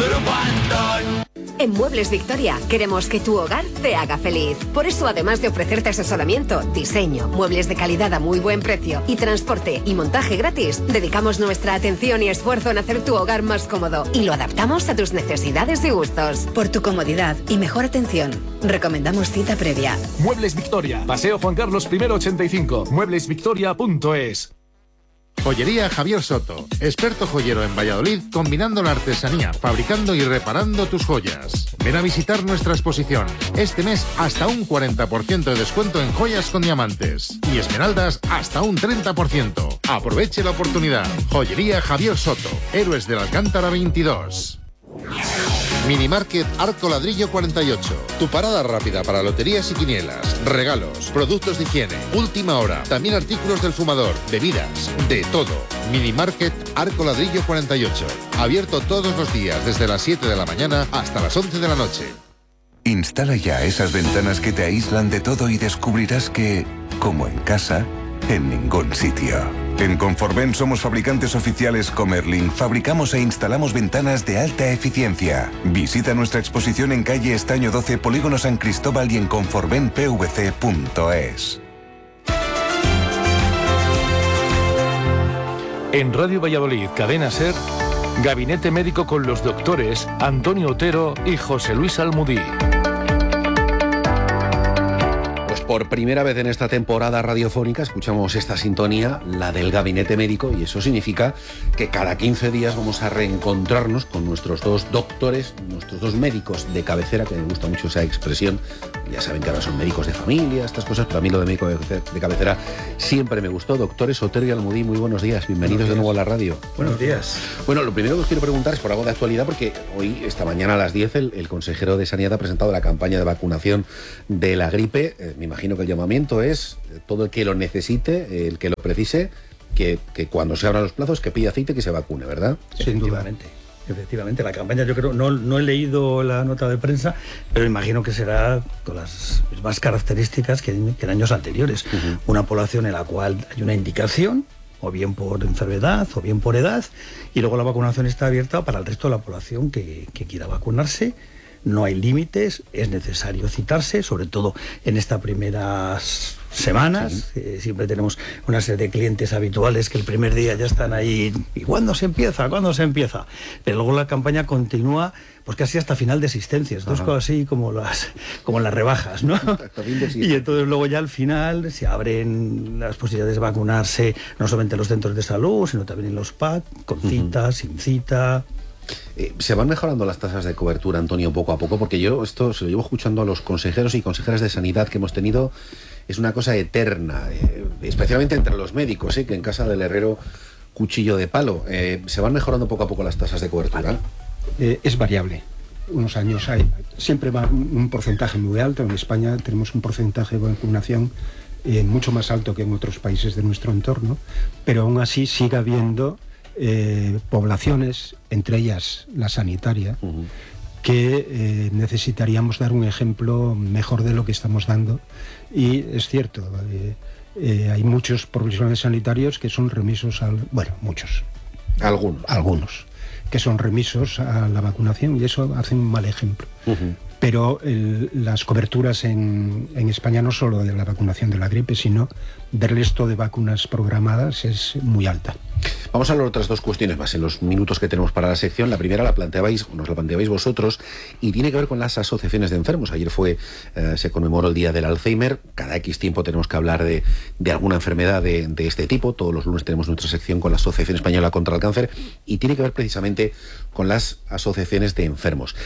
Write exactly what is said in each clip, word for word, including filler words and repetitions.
Grupo Antón. En Muebles Victoria queremos que tu hogar te haga feliz. Por eso, además de ofrecerte asesoramiento, diseño, muebles de calidad a muy buen precio y transporte y montaje gratis, dedicamos nuestra atención y esfuerzo en hacer tu hogar más cómodo y lo adaptamos a tus necesidades y gustos. Por tu comodidad y mejor atención, recomendamos cita previa. Muebles Victoria, Paseo Juan Carlos I ochenta y cinco, muebles victoria punto es. Joyería Javier Soto, experto joyero en Valladolid, combinando la artesanía, fabricando y reparando tus joyas. Ven a visitar nuestra exposición. Este mes hasta un cuarenta por ciento de descuento en joyas con diamantes. Y esmeraldas hasta un treinta por ciento. Aproveche la oportunidad. Joyería Javier Soto, Héroes del Alcántara veintidós. Minimarket Arco Ladrillo cuarenta y ocho. Tu parada rápida para loterías y quinielas, regalos, productos de higiene, última hora, también artículos del fumador, bebidas, de todo. Minimarket Arco Ladrillo cuarenta y ocho. Abierto todos los días desde las siete de la mañana hasta las once de la noche. Instala ya esas ventanas que te aíslan de todo y descubrirás que, como en casa, en ningún sitio. En Conforven somos fabricantes oficiales Comerlin. Fabricamos e instalamos ventanas de alta eficiencia. Visita nuestra exposición en calle Estaño doce, Polígono San Cristóbal y en conforven p v c punto es. En Radio Valladolid, Cadena SER, Gabinete Médico con los doctores Antonio Otero y José Luis Almudí. Por primera vez en esta temporada radiofónica escuchamos esta sintonía, la del Gabinete Médico, y eso significa que cada quince días vamos a reencontrarnos con nuestros dos doctores, nuestros dos médicos de cabecera, que me gusta mucho esa expresión. Ya saben que ahora son médicos de familia, estas cosas, pero a mí lo de médico de cabecera siempre me gustó. Doctores Otero y Almudí, muy buenos días, bienvenidos buenos días. De nuevo a la radio. Buenos días. Bueno, lo primero que os quiero preguntar es por algo de actualidad, porque hoy, esta mañana a las diez, el, el consejero de Sanidad ha presentado la campaña de vacunación de la gripe. Eh, me imagino que el llamamiento es todo el que lo necesite, el que lo precise, que, que cuando se abran los plazos, que pida aceite, que se vacune, ¿verdad? Efectivamente. Efectivamente, la campaña, yo creo, no, no he leído la nota de prensa, pero imagino que será con las mismas características que en, que en años anteriores. Uh-huh. Una población en la cual hay una indicación, o bien por enfermedad, o bien por edad, y luego la vacunación está abierta para el resto de la población que, que quiera vacunarse. No hay límites, es necesario citarse, sobre todo en estas primeras semanas. Sí. Eh, siempre tenemos una serie de clientes habituales que el primer día ya están ahí. ¿Y cuándo se empieza? ¿Cuándo se empieza? Pero luego la campaña continúa, pues casi hasta final de existencias. Dos cosas así como las, como las rebajas, ¿no? Y entonces luego ya al final se abren las posibilidades de vacunarse, no solamente en los centros de salud, sino también en los P A C, con cita, uh-huh. sin cita. Eh, ¿Se van mejorando las tasas de cobertura, Antonio, poco a poco? Porque yo esto se lo llevo escuchando a los consejeros y consejeras de sanidad que hemos tenido. Es una cosa eterna, eh, especialmente entre los médicos, eh, que en casa del herrero cuchillo de palo. Eh, ¿Se van mejorando poco a poco las tasas de cobertura? Eh, es variable. Unos años hay, siempre va un porcentaje muy alto. En España tenemos un porcentaje de vacunación eh, mucho más alto que en otros países de nuestro entorno, pero aún así sigue habiendo Eh, poblaciones, entre ellas la sanitaria, uh-huh. que eh, necesitaríamos dar un ejemplo mejor de lo que estamos dando. Y es cierto, eh, eh, hay muchos profesionales sanitarios que son remisos al... Bueno, muchos. Algunos. Algunos. Que son remisos a la vacunación y eso hace un mal ejemplo. Uh-huh. Pero el, las coberturas en, en España, no solo de la vacunación de la gripe, sino del resto de vacunas programadas, es muy alta. Vamos a hablar de otras dos cuestiones más en los minutos que tenemos para la sección. La primera la planteabais, nos la planteabais vosotros, y tiene que ver con las asociaciones de enfermos. Ayer fue, eh, se conmemoró el Día del Alzheimer. Cada X tiempo tenemos que hablar de, de alguna enfermedad de, de este tipo. Todos los lunes tenemos nuestra sección con la Asociación Española contra el Cáncer, y tiene que ver precisamente con las asociaciones de enfermos.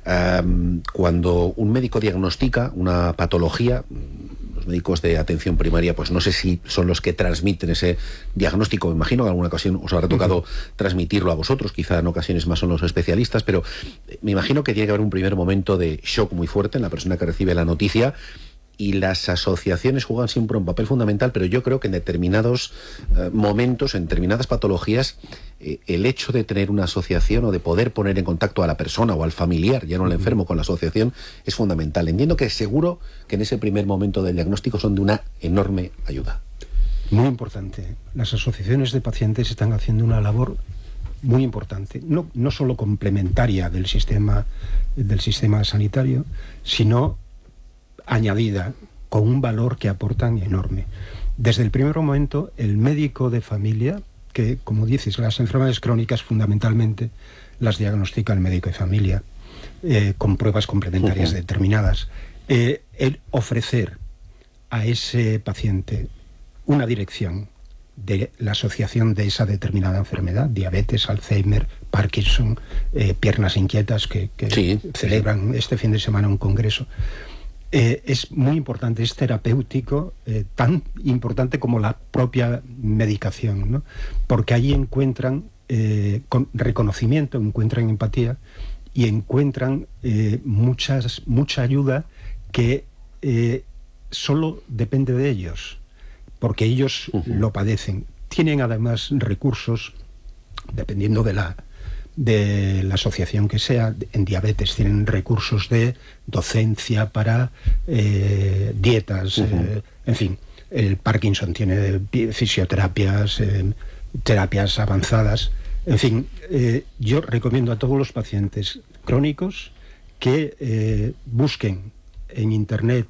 Um, cuando un médico diagnostica una patología, los médicos de atención primaria, pues no sé si son los que transmiten ese diagnóstico. Me imagino que en alguna ocasión os habrá tocado uh-huh. transmitirlo a vosotros, quizá en ocasiones más son los especialistas, pero me imagino que tiene que haber un primer momento de shock muy fuerte en la persona que recibe la noticia, y las asociaciones juegan siempre un papel fundamental, pero yo creo que en determinados eh, momentos, en determinadas patologías, eh, el hecho de tener una asociación o de poder poner en contacto a la persona o al familiar, ya no al enfermo, con la asociación, es fundamental. Entiendo que seguro que en ese primer momento del diagnóstico son de una enorme ayuda. Muy importante. Las asociaciones de pacientes están haciendo una labor muy importante, no, no solo complementaria del sistema, del sistema sanitario, sino añadida, con un valor que aportan enorme. Desde el primer momento, el médico de familia, que, como dices, las enfermedades crónicas fundamentalmente las diagnostica el médico de familia, eh, con pruebas complementarias uh-huh. determinadas. Eh, el ofrecer a ese paciente una dirección de la asociación de esa determinada enfermedad, diabetes, Alzheimer, Parkinson, eh, piernas inquietas, que, que sí, celebran sí. este fin de semana un congreso. Eh, es muy importante, es terapéutico, eh, tan importante como la propia medicación, ¿no? Porque allí encuentran eh, con reconocimiento, encuentran empatía y encuentran eh, muchas, mucha ayuda que eh, solo depende de ellos, porque ellos uh-huh. lo padecen. Tienen además recursos, dependiendo de la de la asociación que sea. En diabetes tienen recursos de docencia para eh, dietas, uh-huh. eh, en fin. El Parkinson tiene fisioterapias, eh, terapias avanzadas. En fin, eh, yo recomiendo a todos los pacientes crónicos que eh, busquen en Internet,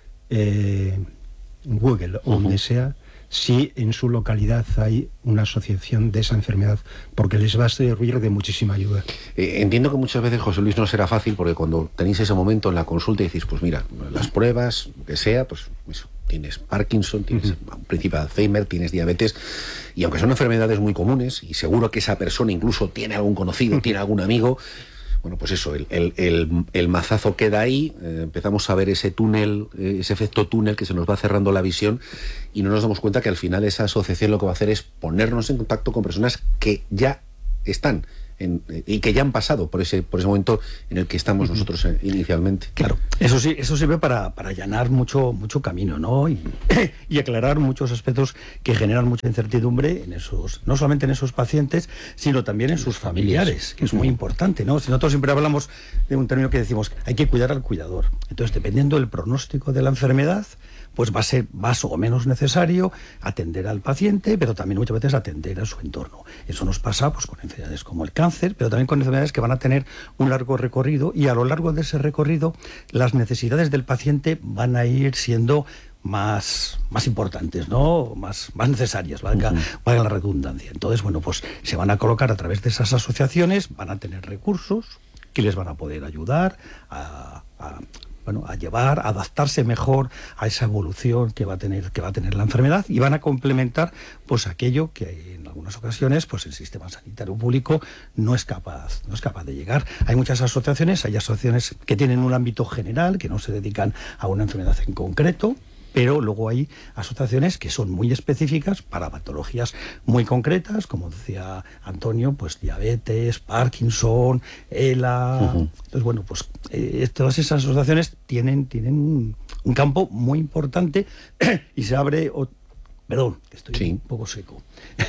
eh, en Google o uh-huh. donde sea, si en su localidad hay una asociación de esa enfermedad, porque les va a servir de muchísima ayuda. Eh, entiendo que muchas veces, José Luis, no será fácil, porque cuando tenéis ese momento en la consulta y decís, pues mira, las pruebas, lo que sea, pues eso, tienes Parkinson, tienes uh-huh. un principio de Alzheimer, tienes diabetes, y aunque son enfermedades muy comunes, y seguro que esa persona incluso tiene algún conocido, tiene algún amigo, bueno, pues eso, el, el, el, el mazazo queda ahí, eh, empezamos a ver ese túnel, eh, ese efecto túnel que se nos va cerrando la visión, y no nos damos cuenta que al final esa asociación lo que va a hacer es ponernos en contacto con personas que ya están en, y que ya han pasado por ese por ese momento en el que estamos uh-huh. nosotros eh, inicialmente. Claro, eso sí, eso sirve para, para allanar mucho, mucho camino, ¿no? Y, y aclarar muchos aspectos que generan mucha incertidumbre en esos, no solamente en esos pacientes, sino también en sus familiares, que es muy importante, ¿no? Si nosotros siempre hablamos de un término que decimos, hay que cuidar al cuidador. Entonces, dependiendo del pronóstico de la enfermedad, pues va a ser más o menos necesario atender al paciente, pero también muchas veces atender a su entorno. Eso nos pasa pues con enfermedades como el cáncer, pero también con enfermedades que van a tener un largo recorrido, y a lo largo de ese recorrido las necesidades del paciente van a ir siendo más, más importantes, ¿no? Más, más necesarias, valga, uh-huh. valga la redundancia. Entonces, bueno, pues se van a colocar a través de esas asociaciones, van a tener recursos que les van a poder ayudar a... a bueno, a llevar, a adaptarse mejor a esa evolución que va a tener, que va a tener la enfermedad, y van a complementar pues aquello que en algunas ocasiones pues el sistema sanitario público no es capaz, no es capaz de llegar. Hay muchas asociaciones, hay asociaciones que tienen un ámbito general, que no se dedican a una enfermedad en concreto, pero luego hay asociaciones que son muy específicas para patologías muy concretas, como decía Antonio, pues diabetes, Parkinson, E L A... Uh-huh. Entonces, bueno, pues eh, todas esas asociaciones tienen, tienen un, un campo muy importante y se abre... O, perdón, que estoy sí. un poco seco.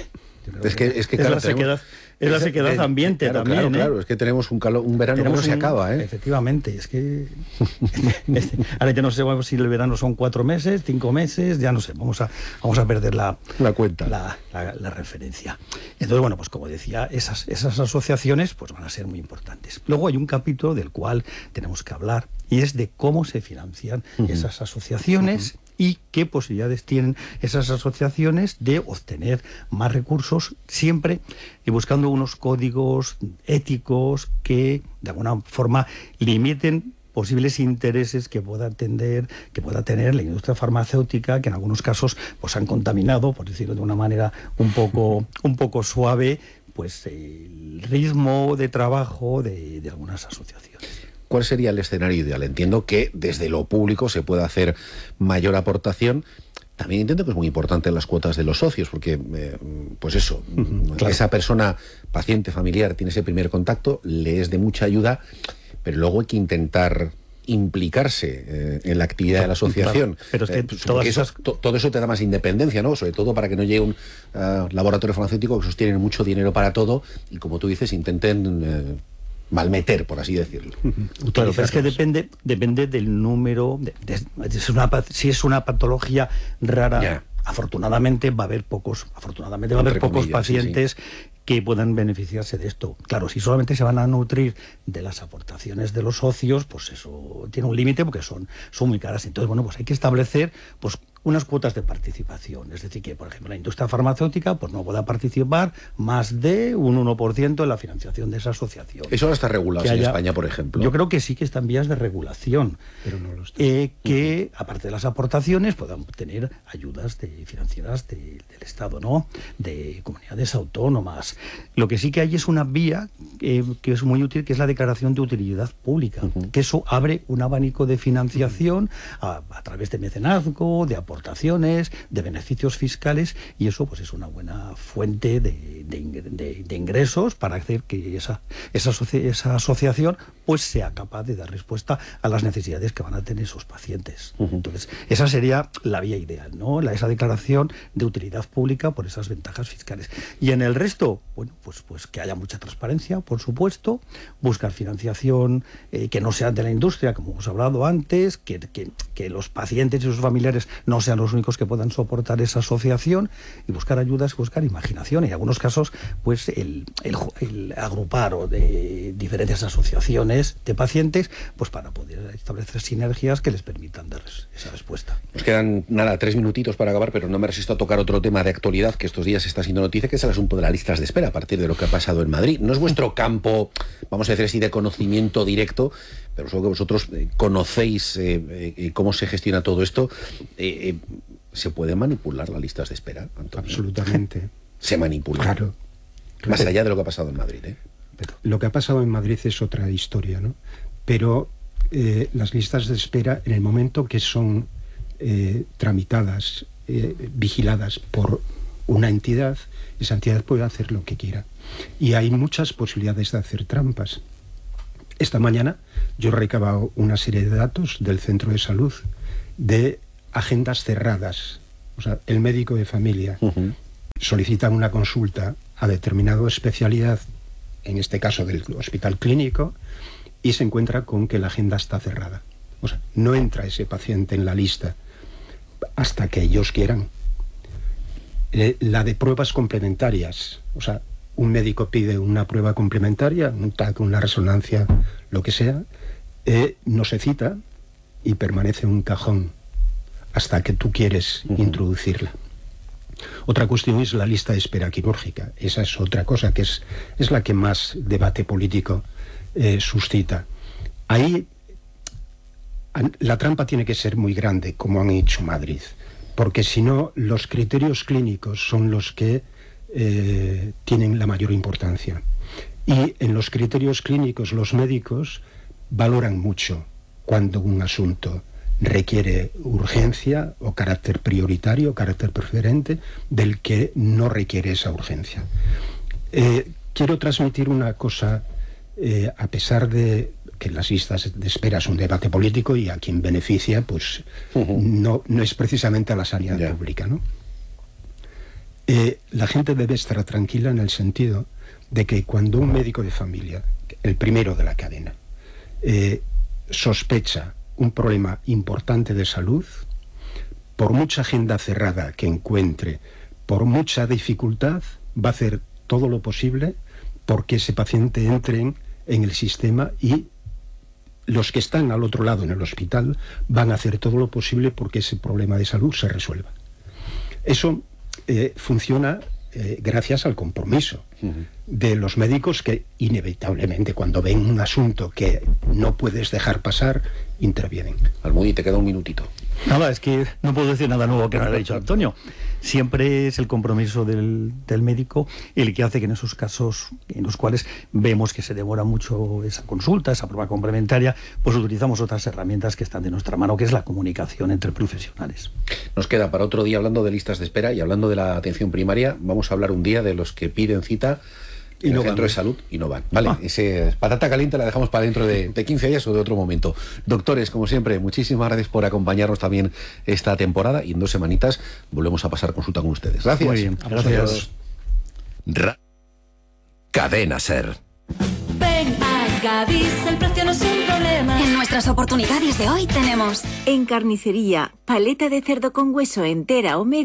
Es que, es que claro, es la sequedad, es la sequedad ambiente claro, también. Claro, ¿eh? claro, es que tenemos un, calor, un verano tenemos que no un, se acaba, ¿eh? Efectivamente, es que... este, ahora ya no sé si el verano son cuatro meses, cinco meses, ya no sé, vamos a, vamos a perder la, la cuenta, la, la, la referencia. Entonces, bueno, pues como decía, esas, esas asociaciones pues van a ser muy importantes. Luego hay un capítulo del cual tenemos que hablar, y es de cómo se financian uh-huh. esas asociaciones uh-huh. y qué posibilidades tienen esas asociaciones de obtener más recursos, siempre y buscando unos códigos éticos que de alguna forma limiten posibles intereses que pueda atender, que pueda tener la industria farmacéutica, que en algunos casos pues han contaminado, por decirlo de una manera un poco, un poco suave, pues el ritmo de trabajo de, de algunas asociaciones. ¿Cuál sería el escenario ideal? Entiendo que desde lo público se puede hacer mayor aportación. También entiendo que es muy importante las cuotas de los socios, porque, eh, pues eso, uh-huh, claro. esa persona, paciente, familiar, tiene ese primer contacto, le es de mucha ayuda, pero luego hay que intentar implicarse eh, en la actividad de la asociación. Claro, pero es que eh, todas eso, esas... to, todo eso te da más independencia, ¿no? Sobre todo para que no llegue un uh, laboratorio farmacéutico que sostiene mucho dinero para todo y, como tú dices, intenten... Eh, malmeter, por así decirlo. Uh-huh. Claro, pero es que depende, depende del número, de, de, de, es una, si es una patología rara, yeah. afortunadamente va a haber pocos, afortunadamente va a haber pocos comillas, pacientes sí, sí. que puedan beneficiarse de esto. Claro, si solamente se van a nutrir de las aportaciones de los socios, pues eso tiene un límite porque son, son muy caras. Entonces, bueno, pues hay que establecer pues unas cuotas de participación. Es decir, que, por ejemplo, la industria farmacéutica pues no pueda participar más de un uno por ciento en la financiación de esa asociación. ¿Eso ahora está regulado haya, en España, por ejemplo? Yo creo que sí que está en vías de regulación. Pero no lo está. Eh, que, uh-huh. aparte de las aportaciones, puedan tener ayudas de, financieras de, del Estado, ¿no? De comunidades autónomas. Lo que sí que hay es una vía eh, que es muy útil, que es la declaración de utilidad pública. Uh-huh. Que eso abre un abanico de financiación uh-huh. a, a través de mecenazgo, de aportaciones, aportaciones, de beneficios fiscales, y eso pues es una buena fuente de, de, de, de ingresos para hacer que esa, esa, esa asociación pues sea capaz de dar respuesta a las necesidades que van a tener esos pacientes. Uh-huh. Entonces, esa sería la vía ideal, ¿no? La, esa declaración de utilidad pública por esas ventajas fiscales. Y en el resto, bueno, pues, pues que haya mucha transparencia, por supuesto, buscar financiación eh, que no sea de la industria, como hemos hablado antes, que, que, que los pacientes y sus familiares no sean los únicos que puedan soportar esa asociación, y buscar ayudas, buscar imaginación, y en algunos casos pues el, el, el agrupar o de diferentes asociaciones de pacientes pues para poder establecer sinergias que les permitan dar esa respuesta. Nos quedan nada, tres minutitos para acabar, pero no me resisto a tocar otro tema de actualidad que estos días está siendo noticia, que es el asunto de las listas de espera a partir de lo que ha pasado en Madrid. No es vuestro campo, vamos a decir así, de conocimiento directo, pero supongo que vosotros eh, conocéis eh, eh, cómo se gestiona todo esto. Eh, eh, ¿Se puede manipular las listas de espera, Antonio? Absolutamente. Se manipula. Claro. claro. Más allá de lo que ha pasado en Madrid, ¿eh? Pero lo que ha pasado en Madrid es otra historia, ¿no? Pero eh, las listas de espera, en el momento que son eh, tramitadas, eh, vigiladas por una entidad, esa entidad puede hacer lo que quiera. Y hay muchas posibilidades de hacer trampas. Esta mañana yo he recabado una serie de datos del centro de salud de agendas cerradas. O sea, el médico de familia uh-huh. solicita una consulta a determinada especialidad, en este caso del hospital clínico, y se encuentra con que la agenda está cerrada. O sea, no entra ese paciente en la lista hasta que ellos quieran. Eh, la de pruebas complementarias, o sea, un médico pide una prueba complementaria, un T A C, una resonancia, lo que sea, eh, no se cita y permanece en un cajón hasta que tú quieres uh-huh. introducirla. Otra cuestión es la lista de espera quirúrgica. Esa es otra cosa que es, es la que más debate político eh, suscita. Ahí la trampa tiene que ser muy grande, como han hecho Madrid, porque si no, los criterios clínicos son los que eh, tienen la mayor importancia. Y en los criterios clínicos los médicos valoran mucho cuando un asunto requiere urgencia o carácter prioritario, carácter preferente, del que no requiere esa urgencia. Eh, quiero transmitir una cosa, eh, a pesar de que las listas de espera son un debate político y a quien beneficia, pues uh-huh. no, no es precisamente a la sanidad yeah. pública, ¿no? Eh, la gente debe estar tranquila en el sentido de que cuando un médico de familia, el primero de la cadena, eh, sospecha un problema importante de salud, por mucha agenda cerrada que encuentre, por mucha dificultad, va a hacer todo lo posible porque ese paciente entre en, en el sistema, y los que están al otro lado en el hospital van a hacer todo lo posible porque ese problema de salud se resuelva. Eso eh, funciona eh, gracias al compromiso uh-huh. de los médicos, que inevitablemente cuando ven un asunto que no puedes dejar pasar, intervienen. Almudí, te queda un minutito. Nada, es que no puedo decir nada nuevo que no haya dicho Antonio. Siempre es el compromiso del, del médico el que hace que en esos casos en los cuales vemos que se demora mucho esa consulta, esa prueba complementaria, pues utilizamos otras herramientas que están de nuestra mano, que es la comunicación entre profesionales. Nos queda para otro día, hablando de listas de espera y hablando de la atención primaria, vamos a hablar un día de los que piden cita y en no el centro van. de salud y no van. Vale, ah. ese patata caliente la dejamos para dentro de, de quince días o de otro momento. Doctores, como siempre, muchísimas gracias por acompañarnos también esta temporada, y en dos semanitas volvemos a pasar consulta con ustedes. Gracias. Muy bien, gracias. Ra- Cadena Ser. Ven a Gadis, el precio no es un problema. En nuestras oportunidades de hoy tenemos en carnicería, paleta de cerdo con hueso entera o media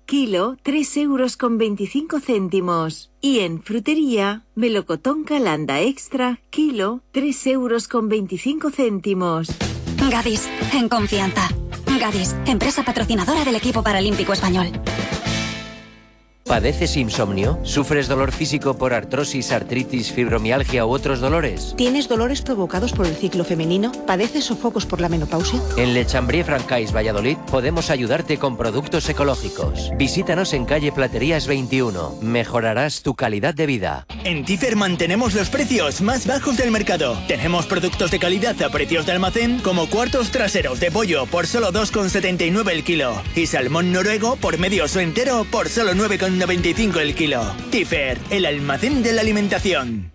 kilo, tres euros con veinticinco céntimos. Y en frutería, melocotón Calanda Extra, kilo, tres euros con veinticinco céntimos. Gadis, en confianza. Gadis, empresa patrocinadora del equipo paralímpico español. ¿Padeces insomnio? ¿Sufres dolor físico por artrosis, artritis, fibromialgia u otros dolores? ¿Tienes dolores provocados por el ciclo femenino? ¿Padeces sofocos por la menopausia? En Le Chambrier Francais Valladolid podemos ayudarte con productos ecológicos. Visítanos en calle Platerías veintiuno. Mejorarás tu calidad de vida. En Tifer mantenemos los precios más bajos del mercado. Tenemos productos de calidad a precios de almacén, como cuartos traseros de pollo por solo dos con setenta y nueve el kilo y salmón noruego por medio o entero por solo nueve con noventa y cinco el kilo. Tifer, el almacén de la alimentación.